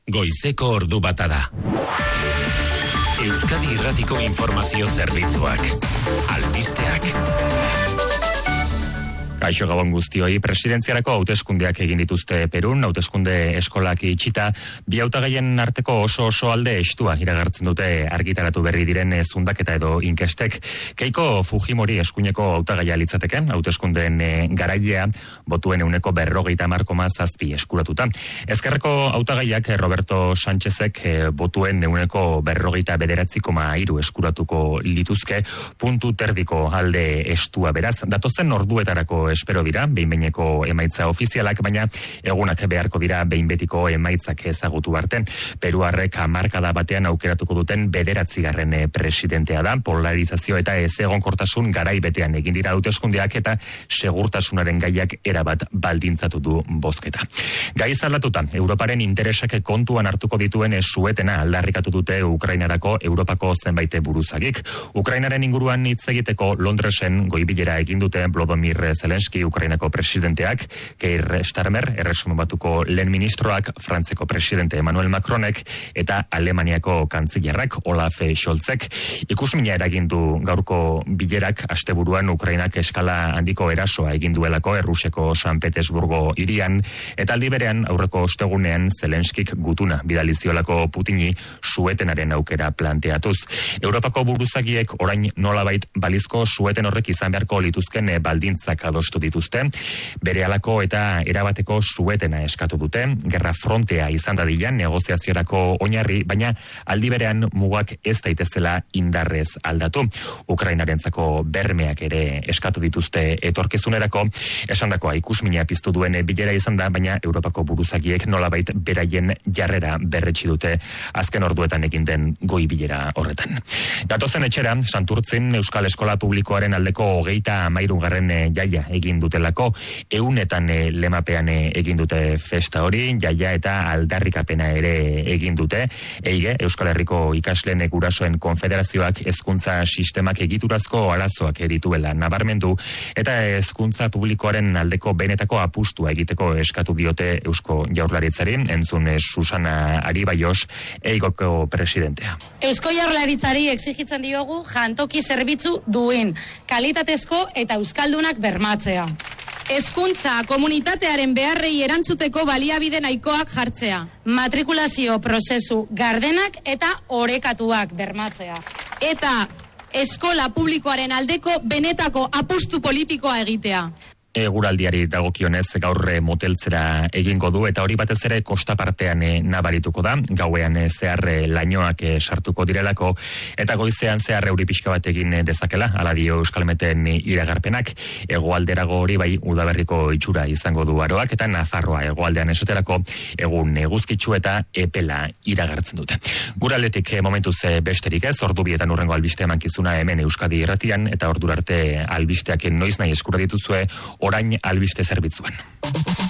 Goizeko ordu bata da. Euskadi Irratiko Informazio Zerbitzuak. Albisteak. Kaixo gabon guztioi, presidentziarako hauteskundeak egin dituzte Perun, hauteskunde eskolak itxita, bi hautagaien arteko oso alde estua iragartzen dute argitaratu berri diren zundaketa edo inkestek. Keiko Fujimori eskuineko hautagaia litzateke, hauteskundeen garailea, botuen 40,7 eskuratuta. Ezkerreko hautagaiak Roberto Sánchezek botuen 49,3 eskuratuko lituzke, puntu terdiko alde estua beraz. Datozen orduetarako espero dira, behin-behineko emaitza ofizialak, baina egunak beharko dira behin-betiko emaitzak ezagutu arte. Peruarrek hamarkada batean aukeratuko duten 9. presidentea da, polarizazio eta ezegonkortasun garai betean egin dira hauteskundeak eta segurtasunaren gaiak erabat baldintzatu du bozketa. Gaiz aldatuta, Europaren interesak kontuan hartuko dituen suetena aldarrikatu dute Ukrainarako Europako zenbait buruzagik. Ukrainaren inguruan hitz egiteko Londresen goibilera egin dute Volodymyr Zelenski Ukrainako presidenteak, Keir Starmer, Erresuma Batuko lehen ministroak, Frantzeko presidente Emmanuel Macronek eta Alemaniako kantzilerrak Olaf Scholzek. Ikusmina eragindu gaurko bilerak asteburuan Ukrainak eskala handiko erasoa egin duelako Errusiako San Petersburgo hirian, eta aldi berean aurreko ostegunean Zelenskik gutuna bidaliziolako Putini suetenaren aukera planteatuz. Europako buruzagiek orain nolabait balizko sueten horrek izan beharko lituzken baldintzak adostu dituzte, berehalako eta erabateko suetena eskatu dute, gerra frontea izan dadila negoziaziorako oinarri, baina aldi berean mugak ez daitezela indarrez aldatu. Ukrainarentzako bermeak ere eskatu dituzte etorkizunerako, esandakoa ikusmina piztu duen bilera izan da, baina Europako buruzagiek nolabait beraien jarrera berretsi dute azken orduetan egin den goi bilera horretan. Datozen etxera, Santurtzin Euskal Eskola Publikoaren aldeko 33. jaia egin dutelako, 100 lemapean egin dute festa hori, jaia eta aldarrikapena ere egin dute. Eige, Euskal Herriko ikasleen gurasoen konfederazioak hezkuntza sistemak egiturazko arazoak dituela nabarmendu, eta hezkuntza publikoaren aldeko benetako apustua egiteko eskatu diote Eusko Jaurlaritzari, entzun Susana Aribaios, Eigoko presidentea. Eusko Jaurlaritzari exigitzen diogu jantoki zerbitzu duen, kalitatezko eta euskaldunak bermatzea. Hezkuntza komunitatearen beharrei erantzuteko baliabide nahikoak jartzea. Matrikulazio prozesu gardenak eta orekatuak bermatzea. Eta eskola publikoaren aldeko benetako apustu politikoa egitea. Eguraldiari dagokionez gaur moteltzera egingo du, eta hori batez ere kostapartean nabarituko da, gauean zehar lainoak sartuko direlako, eta goizean zehar euri pixka bat egin dezakela, hala dio Euskalmeten iragarpenak. Hegoalderago hori bai udaberriko itxura izango du aroak, eta Nafarroa hegoaldean esaterako egun eguzkitsu eta epela iragartzen dute. Guraldetik momentuz besterik ez, ordu bietan urrengo albiste emankizuna hemen Euskadi Irratian, eta ordura arte albisteak noiz nahi eskura dituzue orain albiste zerbitzuan.